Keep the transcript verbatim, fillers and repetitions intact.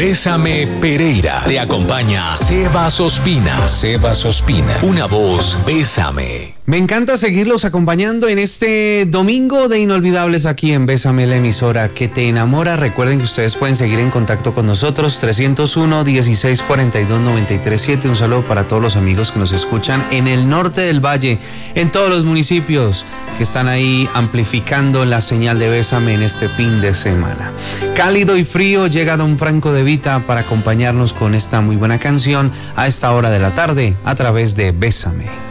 Bésame Pereira. Te acompaña Sebas Ospina. Sebas Ospina. Una voz, Bésame. Me encanta seguirlos acompañando en este domingo de inolvidables aquí en Bésame, la emisora que te enamora. Recuerden que ustedes pueden seguir en contacto con nosotros, trescientos uno, dieciséis cuarenta y dos, noventa y tres siete. Un saludo para todos los amigos que nos escuchan en el norte del valle, en todos los municipios que están ahí amplificando la señal de Bésame en este fin de semana. Cálido y frío llega Don Franco De Vita para acompañarnos con esta muy buena canción a esta hora de la tarde a través de Bésame.